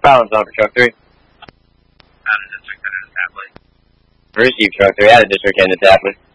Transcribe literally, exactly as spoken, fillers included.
Collins on for truck three. Out of district ten to Tapley. Receive truck three, out of district ten to Tapley.